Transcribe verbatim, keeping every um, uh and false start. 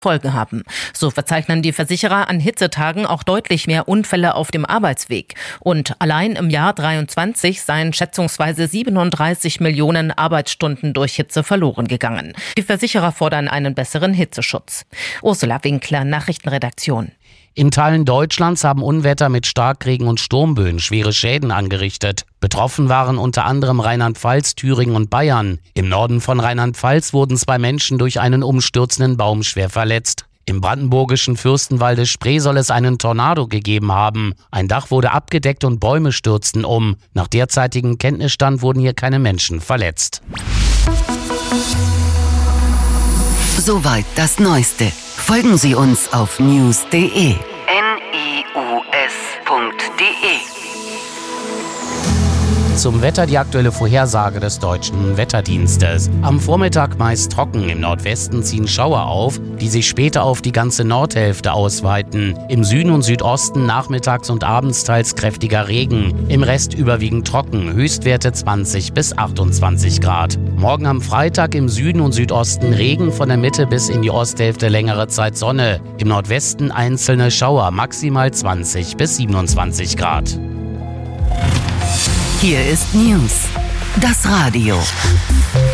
Folgen haben. So verzeichnen die Versicherer an Hitzetagen auch deutlich mehr Unfälle auf dem Arbeitsweg. Und allein im Jahr dreiundzwanzig seien schätzungsweise siebenunddreißig Millionen Arbeitsstunden durch Hitze verloren gegangen. Die Versicherer fordern einen besseren Hitzeschutz. Ursula Winkler, Nachrichtenredaktion. In Teilen Deutschlands haben Unwetter mit Starkregen und Sturmböen schwere Schäden angerichtet. Betroffen waren unter anderem Rheinland-Pfalz, Thüringen und Bayern. Im Norden von Rheinland-Pfalz wurden zwei Menschen durch einen umstürzenden Baum schwer verletzt. Im brandenburgischen Fürstenwalde Spree soll es einen Tornado gegeben haben. Ein Dach wurde abgedeckt und Bäume stürzten um. Nach derzeitigem Kenntnisstand wurden hier keine Menschen verletzt. Soweit das Neueste. Folgen Sie uns auf news punkt de. N I U S punkt de. Zum Wetter die aktuelle Vorhersage des Deutschen Wetterdienstes. Am Vormittag meist trocken, im Nordwesten ziehen Schauer auf, die sich später auf die ganze Nordhälfte ausweiten. Im Süden und Südosten nachmittags und abends teils kräftiger Regen. Im Rest überwiegend trocken, Höchstwerte zwanzig bis achtundzwanzig Grad. Morgen am Freitag im Süden und Südosten Regen, von der Mitte bis in die Osthälfte längere Zeit Sonne. Im Nordwesten einzelne Schauer, maximal zwanzig bis siebenundzwanzig Grad. Hier ist News, das Radio.